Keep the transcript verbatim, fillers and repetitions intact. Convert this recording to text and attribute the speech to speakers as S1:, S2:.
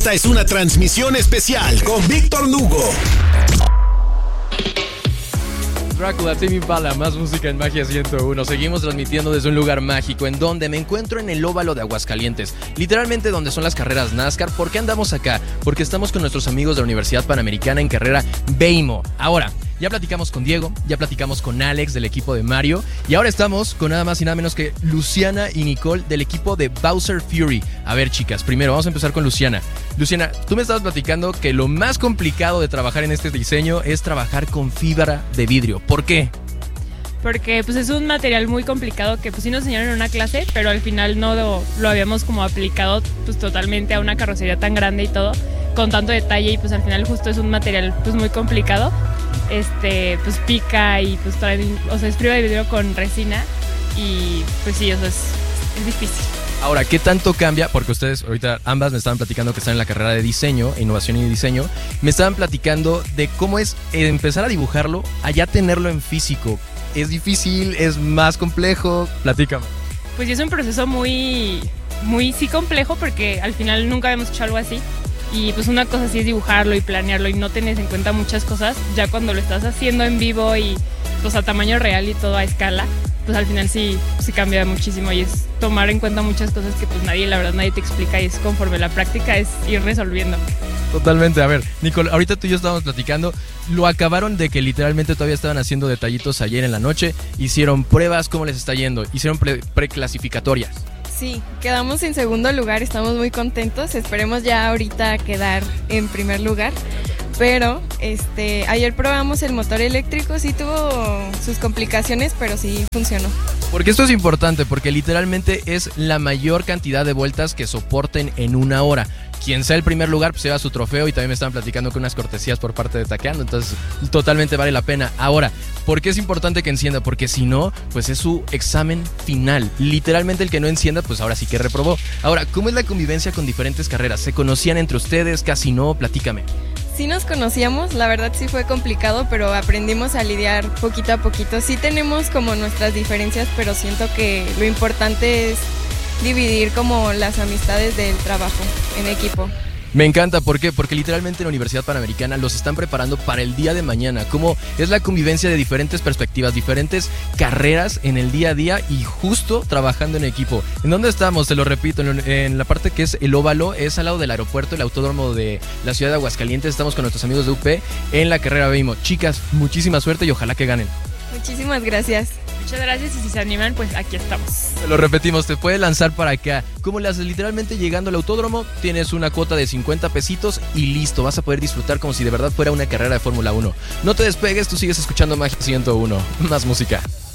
S1: Esta es una transmisión especial con Víctor Lugo.
S2: Drácula, Tame Impala, más música en Magia ciento uno. Seguimos transmitiendo desde un lugar mágico en donde me encuentro en el óvalo de Aguascalientes, literalmente donde son las carreras NASCAR. ¿Por qué andamos acá? Porque estamos con nuestros amigos de la Universidad Panamericana en carrera B I M O. Ahora, ya platicamos con Diego, ya platicamos con Alex del equipo de Mario y ahora estamos con nada más y nada menos que Luciana y Nicole del equipo de Bowser Fury. A ver, chicas, primero vamos a empezar con Luciana. Luciana, tú me estabas platicando que lo más complicado de trabajar en este diseño es trabajar con fibra de vidrio. ¿Por qué?
S3: Porque pues es un material muy complicado que pues sí nos enseñaron en una clase, pero al final no lo, lo habíamos como aplicado pues totalmente a una carrocería tan grande y todo, con tanto detalle, y pues al final justo es un material pues muy complicado. Este, pues pica y pues trae, o sea, es fibra de vidrio con resina y pues sí, o sea, es, es difícil.
S2: Ahora, ¿qué tanto cambia? Porque ustedes ahorita ambas me estaban platicando que están en la carrera de diseño, innovación y diseño. Me estaban platicando de cómo es empezar a dibujarlo, allá tenerlo en físico. ¿Es difícil? ¿Es más complejo? Platícame.
S3: Pues sí, es un proceso muy, muy sí complejo porque al final nunca habíamos hecho algo así. Y pues una cosa sí es dibujarlo y planearlo y no tenés en cuenta muchas cosas. Ya cuando lo estás haciendo en vivo y pues a tamaño real y todo a escala, pues al final sí, sí cambia muchísimo y es tomar en cuenta muchas cosas que pues nadie, la verdad nadie te explica, y es conforme la práctica es ir resolviendo.
S2: Totalmente. A ver, Nicole, ahorita tú y yo estábamos platicando, lo acabaron de que literalmente todavía estaban haciendo detallitos ayer en la noche, hicieron pruebas, ¿cómo les está yendo? Hicieron pre- preclasificatorias.
S4: Sí, quedamos en segundo lugar, estamos muy contentos, esperemos ya ahorita quedar en primer lugar, pero este, ayer probamos el motor eléctrico, sí tuvo sus complicaciones, pero sí funcionó.
S2: Porque esto es importante, porque literalmente es la mayor cantidad de vueltas que soporten en una hora. Quien sea el primer lugar, pues se lleva su trofeo, y también me estaban platicando con unas cortesías por parte de Taqueando, entonces totalmente vale la pena. Ahora, ¿por qué es importante que encienda? Porque si no, pues es su examen final. Literalmente el que no encienda, pues ahora sí que reprobó. Ahora, ¿cómo es la convivencia con diferentes carreras? ¿Se conocían entre ustedes? ¿Casi no? Platícame.
S4: Sí nos conocíamos, la verdad sí fue complicado, pero aprendimos a lidiar poquito a poquito. Sí tenemos como nuestras diferencias, pero siento que lo importante es dividir como las amistades del trabajo en equipo.
S2: Me encanta, ¿por qué? Porque literalmente en la Universidad Panamericana los están preparando para el día de mañana. Cómo es la convivencia de diferentes perspectivas, diferentes carreras en el día a día y justo trabajando en equipo. ¿En dónde estamos? Te lo repito, en, en la parte que es el óvalo, es al lado del aeropuerto, el autódromo de la ciudad de Aguascalientes. Estamos con nuestros amigos de U P en la carrera B I M O. Chicas, muchísima suerte y ojalá que ganen.
S4: Muchísimas gracias.
S3: Muchas gracias, y si se animan, pues aquí estamos.
S2: Te lo repetimos, te puedes lanzar para acá. ¿Cómo le haces? Literalmente llegando al autódromo, tienes una cuota de cincuenta pesitos y listo, vas a poder disfrutar como si de verdad fuera una carrera de Fórmula uno. No te despegues, tú sigues escuchando Magia ciento uno. Más música.